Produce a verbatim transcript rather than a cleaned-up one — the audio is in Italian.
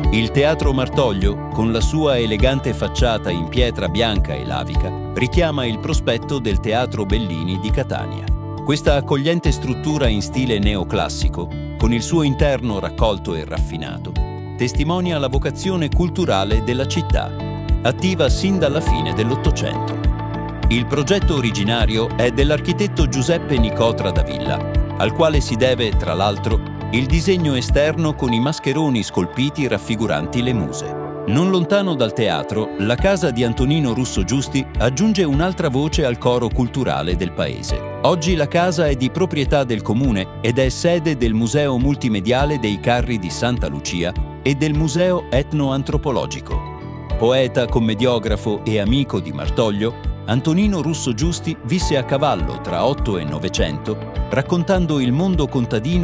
Il Teatro Martoglio, con la sua elegante facciata in pietra bianca e lavica, richiama il prospetto del Teatro Bellini di Catania. Questa accogliente struttura in stile neoclassico, con il suo interno raccolto e raffinato, testimonia la vocazione culturale della città, attiva sin dalla fine dell'Ottocento. Il progetto originario è dell'architetto Giuseppe Nicotra da Villa, al quale si deve, tra l'altro, il disegno esterno con i mascheroni scolpiti raffiguranti le muse. Non lontano dal teatro, la casa di Antonino Russo Giusti aggiunge un'altra voce al coro culturale del paese. Oggi la casa è di proprietà del comune ed è sede del Museo Multimediale dei Carri di Santa Lucia e del Museo Etnoantropologico. Poeta, commediografo e amico di Martoglio, Antonino Russo Giusti visse a cavallo tra Otto e Novecento, raccontando il mondo contadino